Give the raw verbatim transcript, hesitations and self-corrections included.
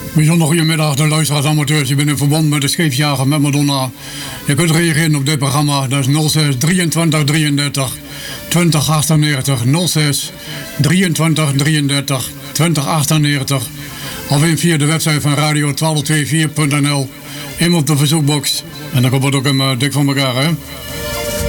Bijzonder goedemiddag, de luisteraars amateurs. Je bent in verband met de scheepsjager met Madonna. Je kunt reageren op dit programma. Dat is nul zes drieëntwintig drieëndertig twintig achtennegentig. nul zes drieëntwintig drieëndertig twintig achtennegentig. Of in via de website van radio twaalf vierentwintig punt n l. In op de verzoekbox. En dan komt het ook hem uh, dik van elkaar, hè.